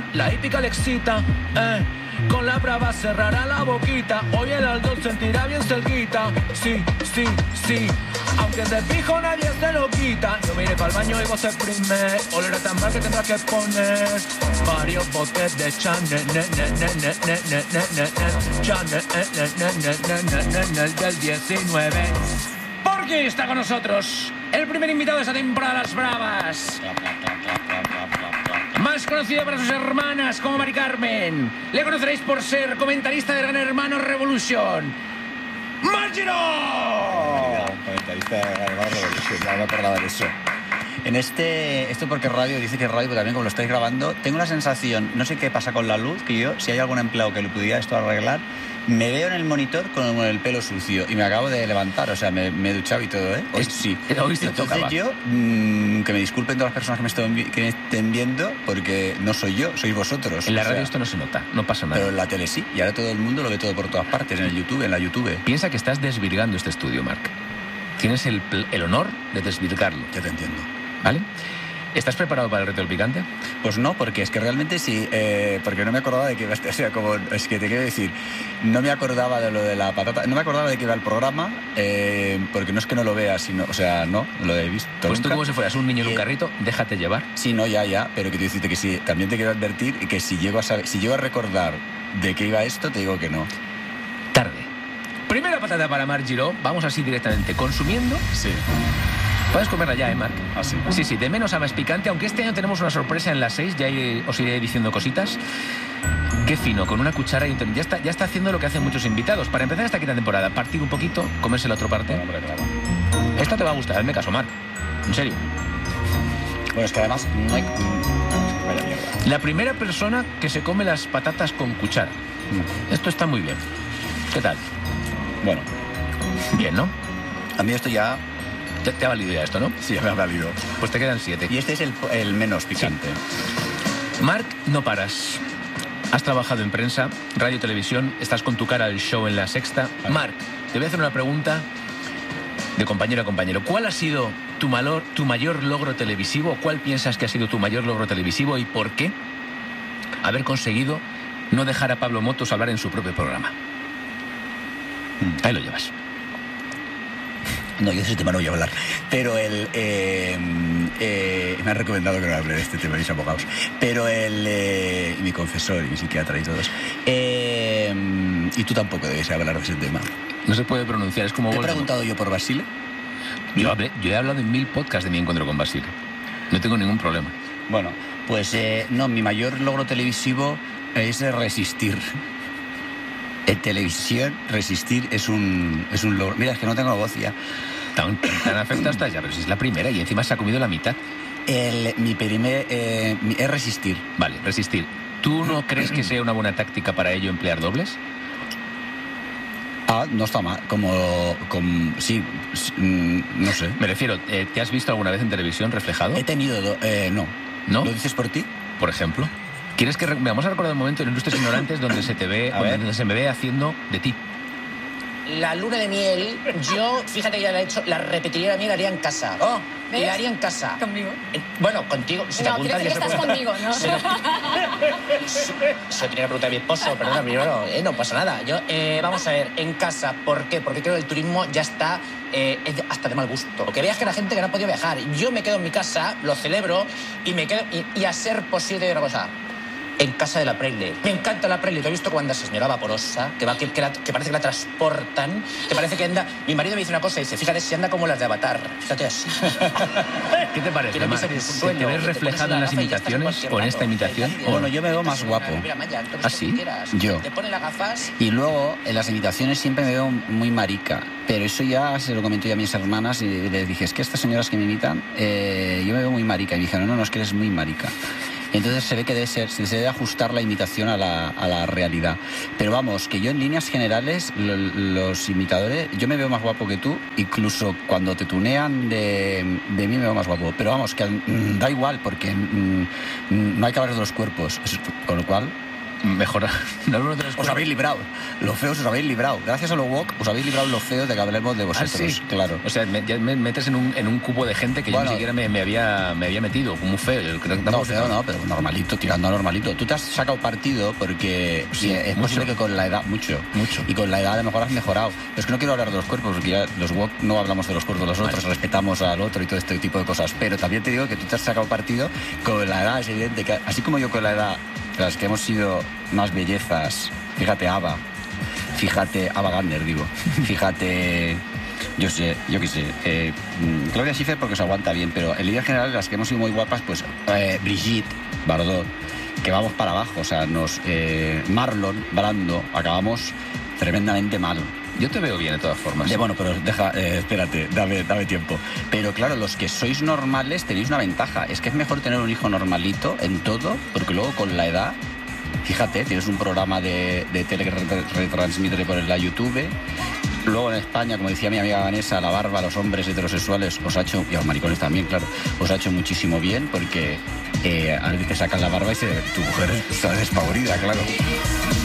la hípica le excita, con la brava cerrará la boquita, hoy el Aldo sentirá bien cerquita, sí, sí, sí, aunque de fijo nadie se lo quita, yo me iré pa'l baño y vos exprime, olerá tan mal que tendrás que poner varios botes de Chanel, Chanel del 19. Porky está con nosotros, el primer invitado de esta temporada, Las Bravas. Más conocido para sus hermanas como Mari Carmen. Le conoceréis por ser comentarista de Gran Hermano Revolution. ¡Margiro! Comentarista de Gran Hermano Revolution, ya me acordaba de eso. En esto porque radio, dice que es radio, pero también como lo estáis grabando, tengo la sensación, no sé qué pasa con la luz, que yo, si hay algún empleado que le pudiera esto arreglar, me veo en el monitor con el pelo sucio y me acabo de levantar, o sea, me he duchado y todo, ¿eh? Hoy sí. Entonces yo, que me disculpen todas las personas que me estén viendo, porque no soy yo, sois vosotros. En la radio esto no se nota, no pasa nada. Pero en la tele sí, y ahora todo el mundo lo ve todo por todas partes, en el YouTube, en la YouTube. Piensa que estás desvirgando este estudio, Marc. Tienes el honor de desvirgarlo. Ya te entiendo. ¿Vale? ¿Estás preparado para el reto del picante? Pues no, porque es que realmente sí, porque no me acordaba de que iba a estar, o sea, como, es que te quiero decir, no me acordaba de lo de la patata, no me acordaba de que iba el programa, porque no es que no lo vea, sino, o sea, no, lo he visto Pues nunca. tú como si fueras un niño en un carrito, déjate llevar. Sí, no, ya, pero quiero decirte que sí, también te quiero advertir que si llego a recordar de qué iba esto, te digo que no. Tarde. Primera patata para Marc Giró, vamos así directamente, consumiendo. Sí. Puedes comerla ya, Marc? Ah, sí. Sí, de menos a más picante, aunque este año tenemos una sorpresa en las 6, ya os iré diciendo cositas. Qué fino, con una cuchara y un ya está haciendo lo que hacen muchos invitados. Para empezar esta quinta temporada, partir un poquito, comerse la otra parte. Hombre, claro. Esta te va a gustar, hazme caso, Marc. En serio. Bueno, es que además no hay... Vaya mierda. La primera persona que se come las patatas con cuchara. Esto está muy bien. ¿Qué tal? Bueno. Bien, ¿no? A mí esto ya... Te ha valido ya esto, ¿no? Sí, ya me ha valido. Pues te quedan 7. Y este es el menos picante. Sí. Marc, no paras. Has trabajado en prensa, radio y televisión, estás con tu cara al show en La Sexta. Vale. Marc, te voy a hacer una pregunta de compañero a compañero. ¿Cuál ha sido tu mayor logro televisivo? ¿Cuál piensas que ha sido tu mayor logro televisivo y por qué haber conseguido no dejar a Pablo Motos hablar en su propio programa? Ahí lo llevas. No, yo de ese tema no voy a hablar. Pero me han recomendado que no hable de este tema mis abogados. Pero mi confesor y mi psiquiatra y todos. Y tú tampoco debes hablar de ese tema. No se puede pronunciar, es como... ¿Te he preguntado yo por Basile? Yo he hablado en 1000 podcasts de mi encuentro con Basile. No tengo ningún problema. Bueno, pues no, mi mayor logro televisivo es resistir. En televisión, resistir es un logro. Mira, es que no tengo voz ya. Tan afectado estás ya, pero si es la primera y encima se ha comido la mitad. Es resistir. Vale, resistir. ¿Tú no crees que sea una buena táctica para ello emplear dobles? No está mal. Sí, no sé. Me refiero, ¿te has visto alguna vez en televisión reflejado? He tenido... no. ¿No? ¿Lo dices por ti? Por ejemplo. ¿Quieres que vamos a recordar un momento en Ilustres Ignorantes donde se te ve, donde se me ve haciendo de ti? La luna de miel, yo, fíjate que ya la he hecho, la repetiría la miel, la haría en casa. Oh, ¿ves? La haría en casa. ¿Conmigo? Bueno, contigo. Si te No, apuntas, quiero decir que estás conmigo, ¿no? Se tenía que preguntar a mi esposo, perdona, no pasa nada. Yo, vamos a ver, en casa, ¿por qué? Porque creo que el turismo ya está hasta de mal gusto. Que veas que la gente que no ha podido viajar, yo me quedo en mi casa, lo celebro y me quedo, y a ser posible otra cosa. En casa de la Preyle. Me encanta la Preyle. ¿Te has visto cuando esa señora vaporosa, que parece que la transportan? Que parece que anda... Mi marido me dice una cosa y dice, fíjate si anda como las de Avatar. Fíjate así. ¿Qué te parece, Marc? ¿Te ves reflejado en las imitaciones o en esta imitación? Bueno, yo me veo más guapo. ¿Ah, sí? Yo. Te pone las gafas. Y luego, en las imitaciones siempre me veo muy marica. Pero eso ya se lo comenté yo a mis hermanas y les dije, es que estas señoras que me imitan, yo me veo muy marica. Y me dijeron, no, es que eres muy marica. Entonces se ve que se debe ajustar la imitación a la realidad. Pero vamos, que yo en líneas generales, los imitadores, yo me veo más guapo que tú, incluso cuando te tunean de mí me veo más guapo. Pero vamos, que da igual, porque no hay que hablar de los cuerpos, con lo cual... Mejor. No hablemos de los Os habéis librado. Los feos os habéis librado. Gracias a los woke os habéis librado los feos de que hablemos de vosotros. Sí. Claro. O sea, ya me metes en un cubo de gente que yo ni siquiera me había metido, como un feo. Yo creo que No, feo no, pero normalito, tirando a normalito. Tú te has sacado partido porque Sí, es posible que con la edad, mucho. Y con la edad a lo mejor has mejorado. Pero es que no quiero hablar de los cuerpos, porque ya los woke no hablamos de los cuerpos de los otros, respetamos al otro y todo este tipo de cosas. Pero también te digo que tú te has sacado partido con la edad, es evidente que así como yo con la edad, las que hemos sido más bellezas, fíjate Ava Gardner, fíjate, yo qué sé, Claudia Schiffer porque se aguanta bien, pero en línea general las que hemos sido muy guapas, pues Brigitte Bardot, que vamos para abajo, o sea, Marlon Brando, acabamos tremendamente mal. Yo te veo bien de todas formas. Bueno, pero espérate, dame tiempo. Pero claro, los que sois normales tenéis una ventaja. Es que es mejor tener un hijo normalito en todo, porque luego con la edad, fíjate, tienes un programa de tele que retransmite por la YouTube. Luego en España, como decía mi amiga Vanessa, la barba a los hombres heterosexuales os ha hecho, y a los maricones también, claro, os ha hecho muchísimo bien, porque a veces te sacan la barba y tu mujer está despavorida, claro.